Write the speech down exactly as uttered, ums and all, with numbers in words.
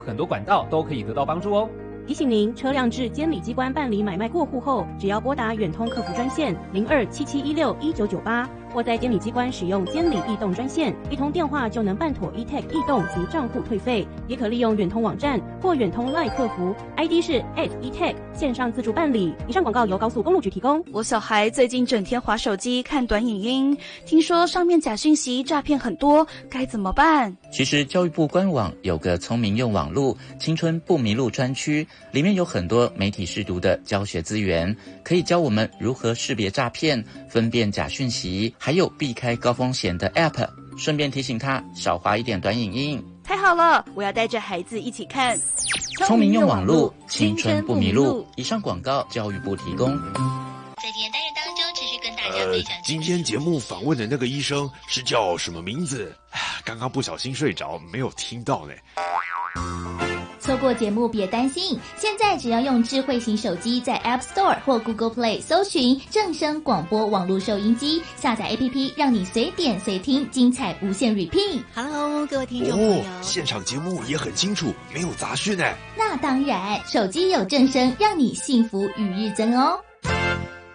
很多管道都可以得到帮助哦。 提醒您，车辆至监理机关办理买卖过户后，只要拨打远通客服专线零二七七一六一九九八，或在监理机关使用监理易动专线，一通电话就能办妥 e-tag 易动及账户退费。也可利用远通网站或远通 LINE 客服 ，I D 是 at e-tag 线上自助办理。以上广告由高速公路局提供。 我小孩最近整天滑手机看短影音，听说上面假讯息诈骗很多，该怎么办？ 其实教育部官网有个聪明用网路青春不迷路专区，里面有很多媒体识读的教学资源，可以教我们如何识别诈骗、分辨假讯息，还有避开高风险的 App。 顺便提醒他少滑一点短影音。 太好了，我要带着孩子一起看聪明用网路青春不迷路。以上广告教育部提供。 在今天单元当中持续跟大家分享、 呃、今天节目访问的那个医生是叫什么名字？刚刚不小心睡着没有听到呢。 错过节目别担心，现在只要用智慧型手机在 App Store 或 Google Play 搜寻正声广播网络收音机，下载 A P P 让你随点随听，精彩无限 repeat。 Hello 各位听众朋友、 哦、现场节目也很清楚，没有杂讯耶。 那当然，手机有正声，让你幸福与日增哦。